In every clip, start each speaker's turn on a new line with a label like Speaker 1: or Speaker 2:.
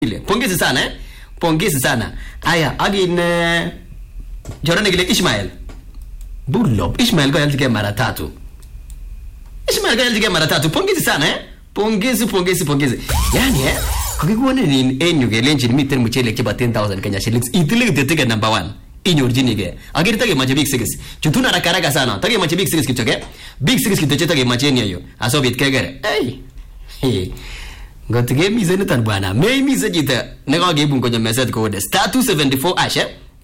Speaker 1: Pongezi sana Pongezi sana. Aya, agin jorane gile Ishmael. Bullob. Ishmael goyaltige mara tatu. Ishmael goyaltige mara tatu. Pongezi sana Pongezi. Yani kakikuone ni enyu gelenji miten muchele kiba 10,000 Kenya shillings. Itilige ticket number 1. Inyorjini ge. Agir tage mache big six. Chutuna rakaraga sana. Tage mache big six kichoke. Big six kitoche tage mache ni ayo. Asobit kegere. Hey. Ngotige mise nitan bwana. Mei mise jita. Nega gebu ngonyo message code star 274 ash.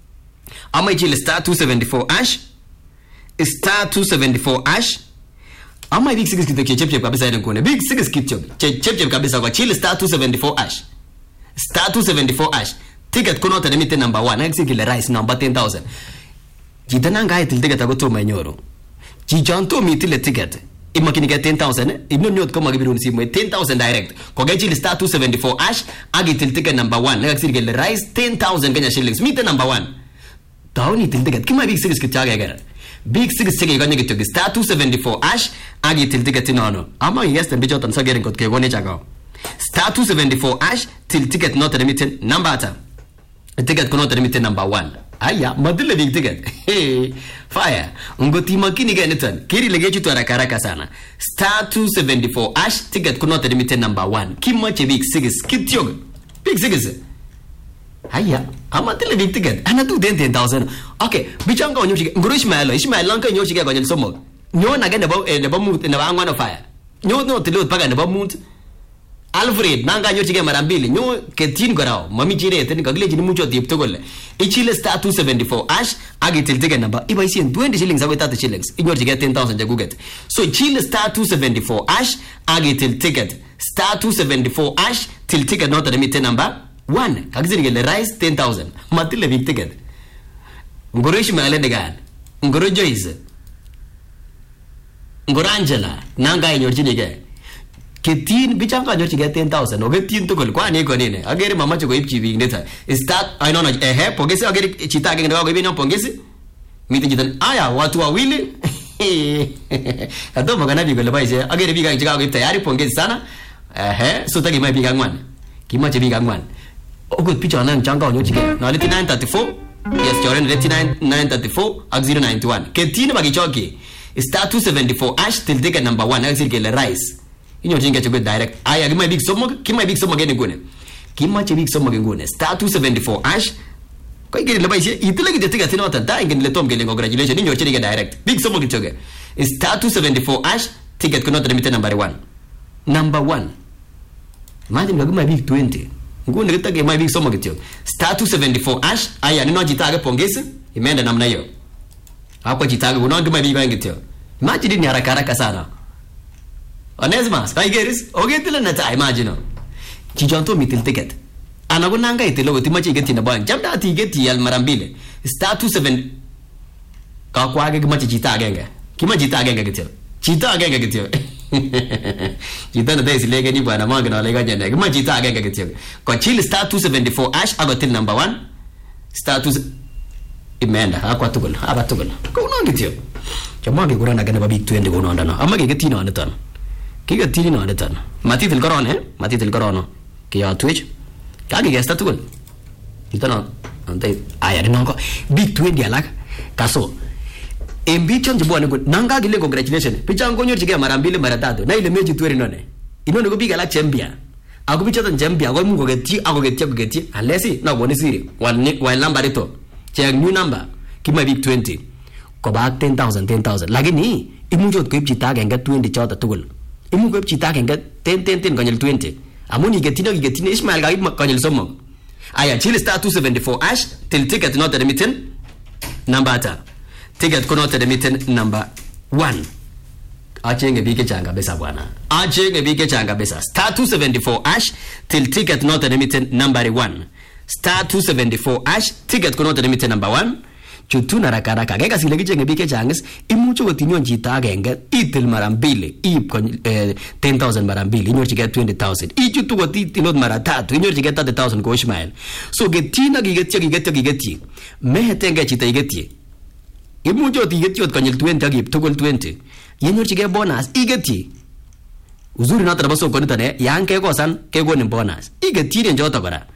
Speaker 1: Ama ichile star 274 ash. Star 274 ash. Ama big six kitoke chep kabisa ile ngone. Big six kitoke chep kabisa kwa chile star 274 ash. Star 274 ash. Ticket kono ta limit number 1. Next kile rice number 10,000. Jita nanga itil ticket agoto manyoro. Jijanto mitile ticket. Imakini get 10,000 ibno nyot kama gibirun simu 10,000 direct ko gaji star 274 ash agi til ticket number 1 next kile rice 10,000 Kenya shillings meet number 1 tawni til ticket kima big six kitaga gara big six sige ganye gitu star 274 ash agi til ticket nono ama yes tan bijotan sageren kot ke gone chaga star 274 ash til ticket not limited number ata ticket kono limited number 1 aya madile big ticket hey fire ngoti makini genetan kiri legechi tu haraka sana star 274 ash ticket kono limited number 1 kimache big six kityo big six aya amadile big ticket ana tu 10,000 okay bichanga onyoshi ngoro Ishmael lanka nyoshi ga gonyel somo nyo na gane ba mut na ba ngwana fire nyo no tilo paga na ba mut Alfred nanga nyochi ke marambili nyo ketin gorao mami jire ten kagle jini mucho tip to golle ichile star 274 ash agi til ticket number iba isi 20 shillings awe 30 shillings inyorji get 10,000 jaguget so ichile star 274 ash agi til ticket star 274 ash til ticket not the meter number 1 kagizini gele rice 10,000 matile big ticket ngoro Ishmael degan ngoro Joyce ngoro Angela nanga inyorji nige ketin bichanga nyochi get 10,000 ogetin to gol kwani ko nene agere mama chiko ipchi big neta start I know pongezi agere chita agere ngo bino pongezi miti jitan aya watu wawili adomo kana bigo lebaije agere biga nchika go tayari pongezi sana so tagi mai biga ngwan kimache biga ngwan ogot picha nan changa nyochi ge na 934 yes joren 934 ak 091 ketin magichoki start 274 ash till ticket number 1 exit ke le rice inyo jinga chego direct aya kima big somo gene ngone kima che big somo ngone star 274 ash ko igere le baise itile gide tiga tino tata ingene le tom gele congratulations inyo chinga direct big somo gichoge star 274 ash ticket kono to limit number 1 imagine ngoma big 20 ngone gitage my big somo gicho star 274 ash aya nino jitaga pongezi imeenda namna hiyo hapo jitaga unaona my big bangicho imagine ni haraka sana Onesmas, kai geris, ogetile na ta imagine. Chijonto mitil ticket. Anagunanga itilo timachi geti na bank. Jamda ati geti al marambile. Star 27 ka kwage kimachi chita agenge. Kimachi chita agenge geti. Chita agenge geti. Chita na dai silege ni bwana manga na lega jende. Kimachi chita agenge geti. Ko chill star 274 ash agotil number 1. Star 2 imenda akwa tugol. Aba tugol. Ko uno geti. Chamage kurana gane babi 20 ko uno ndana. Amage geti no anatan. Kiga tini no adetan matitil corona kiya twitch kage gesta tukul itano ante aya no ko big 20 alak kaso embichon jibwa ne nanga gile congratulations pichango nyorji ge mara mbili mara tatu na ile meji tweri none inono ko big alak champion ako bichotan champion ko mungo geti alesi na boni siri one number ito check new number kima big 20 ko ba 10,000 lakini imuchot ko ipchita genga 20 chota tukul imu ko chita kenga 10 konyel 20 amuni getino Ishmael ga konyel somo aya chile star 274 ash till ticket not admitted number ata ticket ko not admitted number 1 achenge bike changa besa star 274 ash till ticket not admitted number 1 star 274 ash ticket ko not admitted number 1 chutuna rakaraka gega silegi chenge bike changes imucho gotinyon chita agenge itil marambili ip 10,000 marambili inyorchi get 20,000 ichutu gotitilot mara tatu inyorchi get 30,000 ko Ishmael so getina gigeti mehetenge chita igeti imucho tigeti ot konyel 20 agip tugul 20 inyorchi get bonus igeti Uzuri noto nebo soko nito ne yan kekosan kekonin bonus. Iketyin choto kora.